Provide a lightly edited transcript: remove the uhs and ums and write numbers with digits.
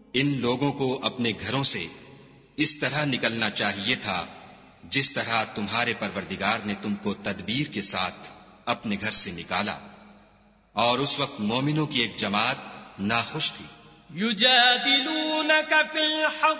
इन लोगों को अपने घरों से इस तरह निकलना चाहिए था जिस तरह तुम्हारे परवरदिगार ने तुमको तदबीर के साथ अपने घर से निकाला। और उस वक्त मोमिनों की एक जमात नाखुश थी।